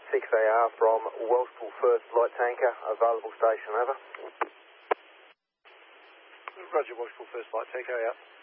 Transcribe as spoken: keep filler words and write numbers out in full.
six A R from Welshpool First Light Tanker, available station, over. Roger, Welshpool First Light Tanker, out.